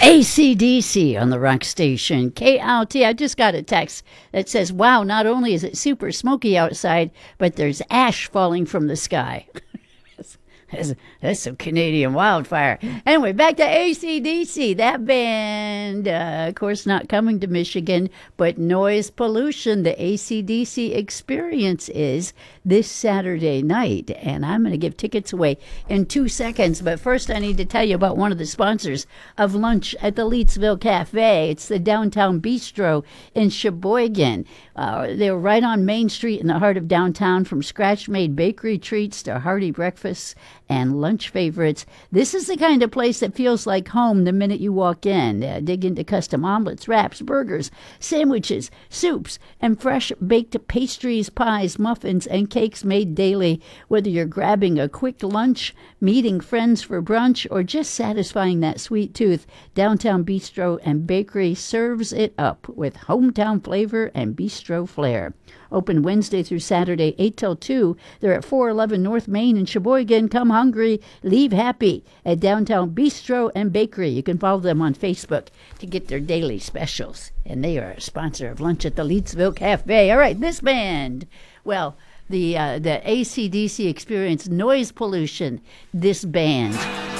AC/DC on the rock station, KLT. I just got a text that says, wow, not only is it super smoky outside, but there's ash falling from the sky. That's some Canadian wildfire. Anyway, back to AC/DC. That band, of course, not coming to Michigan, but noise pollution. The AC/DC experience is this Saturday night. And I'm going to give tickets away in 2 seconds. But first, I need to tell you about one of the sponsors of lunch at the Leetsville Cafe. It's the Downtown Bistro in Sheboygan. They're right on Main Street in the heart of downtown, from scratch-made bakery treats to hearty breakfasts and lunch favorites. This is the kind of place that feels like home the minute you walk in. Dig into custom omelets, wraps, burgers, sandwiches, soups, and fresh baked pastries, pies, muffins, and cakes made daily. Whether you're grabbing a quick lunch, meeting friends for brunch, or just satisfying that sweet tooth, Downtown Bistro and Bakery serves it up with hometown flavor and bistro flair. Open Wednesday through Saturday, 8 till 2. They're at 411 North Main in Sheboygan. Come hungry, leave happy at Downtown Bistro and Bakery. You can follow them on Facebook to get their daily specials. And they are a sponsor of lunch at the Leetsville Cafe. All right, this band. Well, the AC/DC experience, noise pollution. This band.